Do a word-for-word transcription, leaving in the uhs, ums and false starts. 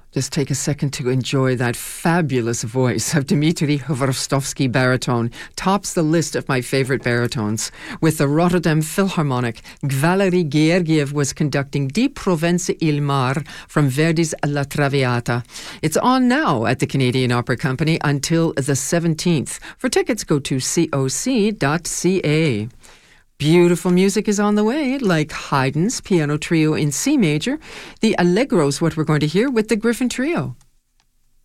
Just take a second to enjoy that fabulous voice of Dmitri Chворostovsky baritone. Tops the list of my favorite baritones. With the Rotterdam Philharmonic, Valery Gergiev was conducting Di Provence il Mar from Verdi's La Traviata. It's on now at the Canadian Opera Company until the seventeenth. For tickets, go to C O C dot C A. Beautiful music is on the way, like Haydn's Piano Trio in C major. The Allegro is what we're going to hear with the Griffin Trio.